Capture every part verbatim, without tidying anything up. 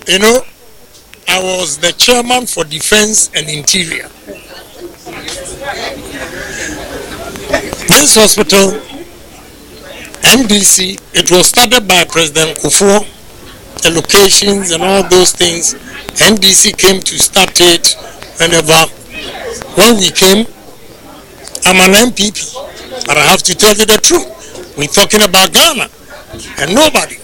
You know, I was the chairman for Defense and Interior. This hospital, N D C, it was started by President Kufuor, the locations and all those things. N D C came to start it whenever. When we came, I'm an M P P, but I have to tell you the truth. We're talking about Ghana and nobody.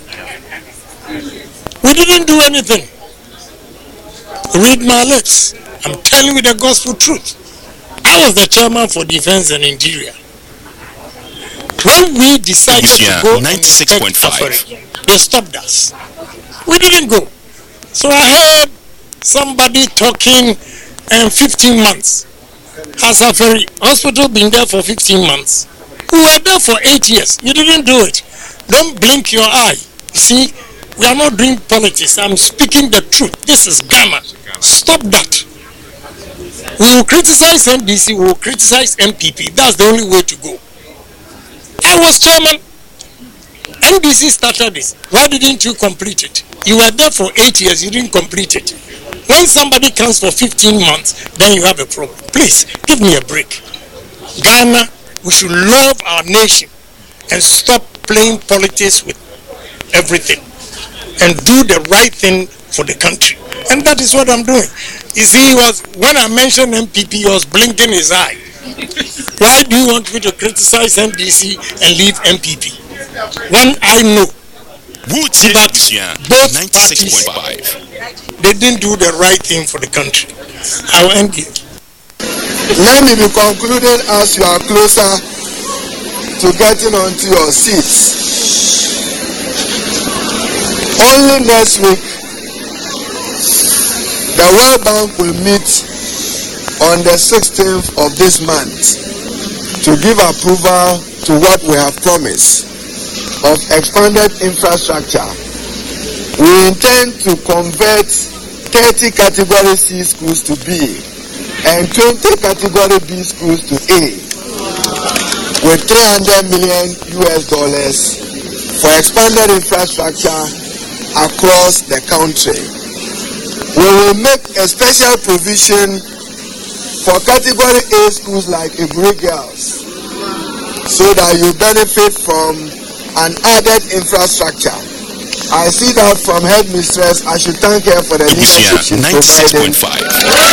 We didn't do anything. Read my lips. I'm telling you the gospel truth. I was the chairman for Defense and Interior. When we decided to go ninety-six point five, they stopped us. We didn't go. So I heard somebody talking and fifteen months. Has a ferry hospital been there for fifteen months? We were there for eight years. You didn't do it. Don't blink your eye. See, we are not doing politics. I'm speaking the truth. This is Ghana. Stop that. We will criticize N D C, we will criticize M P P. That's the only way to go. I was chairman. N D C started this. Why didn't you complete it? You were there for eight years, you didn't complete it. When somebody comes for fifteen months, then you have a problem. Please, give me a break. Ghana, we should love our nation and stop playing politics with everything and do the right thing for the country. And that is what I'm doing. You see, he was, when I mentioned M P P, he was blinking his eye. Why do you want me to criticize N D C and leave M P P? When I know that both parties, they didn't do the right thing for the country. I will end here. Let me be concluded as you are closer to getting onto your seats. Only next week, the World Bank will meet on the sixteenth of this month to give approval to what we have promised of expanded infrastructure. We intend to convert thirty category C schools to B and twenty category B schools to A with three hundred million U S dollars for expanded infrastructure across the country. We will make a special provision for category A schools like Iburi Girls so that you benefit from an added infrastructure. I see that from headmistress. I should thank her for the leadership she's providing.